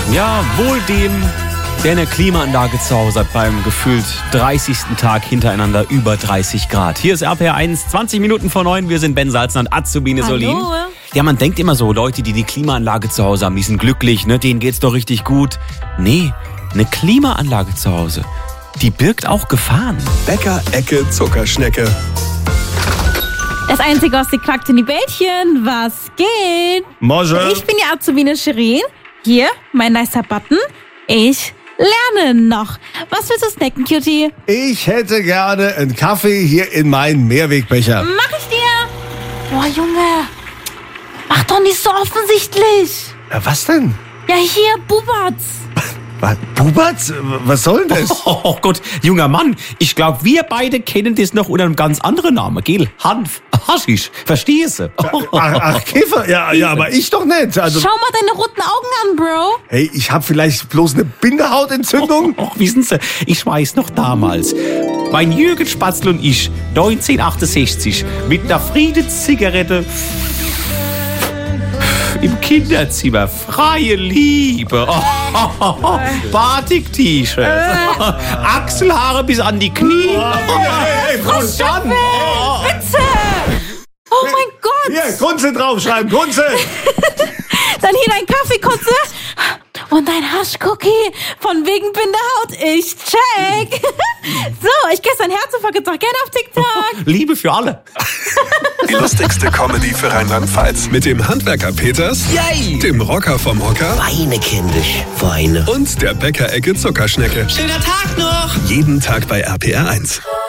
Ja, wohl dem, der eine Klimaanlage zu Hause hat beim gefühlt 30. Tag hintereinander über 30 Grad. Hier ist RPR 1, 20 Minuten vor 9. Wir sind Ben Salzner und Azubine Solin. Ja, man denkt immer so, Leute, die die Klimaanlage zu Hause haben, die sind glücklich, ne? Denen geht's doch richtig gut. Nee, eine Klimaanlage zu Hause, die birgt auch Gefahren. Bäcker Ecke Zuckerschnecke. Das Einzige, was sie knackt in die Bällchen. Was geht? Mosche. Ich bin die Azubine Shirin. Hier, mein nicer Button. Ich lerne noch. Was willst du snacken, Cutie? Ich hätte gerne einen Kaffee hier in meinen Mehrwegbecher. Mach ich dir. Boah, Junge. Mach doch nicht so offensichtlich. Was denn? Ja, hier, Bubatz. Was? Bubatz? Was soll denn das? Oh Gott, junger Mann, ich glaube, wir beide kennen das noch unter einem ganz anderen Namen, gell? Hanf, Haschisch, verstehst du? Ach, Käfer? Ja, aber ich doch nicht. Also, Schau mal deine roten Augen an, Bro. hey, ich habe vielleicht bloß eine Bindehautentzündung. Och, wissen Sie, ich weiß noch damals, mein Jürgen Spatzl und ich, 1968, mit einer Friedenszigarette im Kinderzimmer, freie Liebe, Batik-T-Shirt, Achselhaare bis an die Knie. Schaffe, bitte. Oh mein Gott. Hier, Kunze draufschreiben, Kunze. Dann hier dein Kaffeekotze und dein Haschcookie von wegen Bindehaut. Ich check. So, ich küsse dein Herzinfarkt jetzt auch gerne auf TikTok. Liebe für alle. Die lustigste Comedy für Rheinland-Pfalz. Mit dem Handwerker Peters, Yay! dem Rocker vom Hocker Weine, kindisch, weine. und der Bäcker Ecke Zuckerschnecke. Schöner Tag noch! Jeden Tag bei RPR 1.